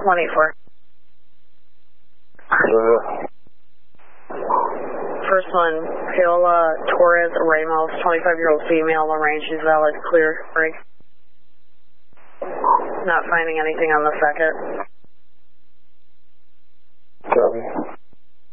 184. First one, Paola Torres Ramos, 25-year-old female, Lorraine. She's valid, clear, break. Not finding anything on the second. Copy.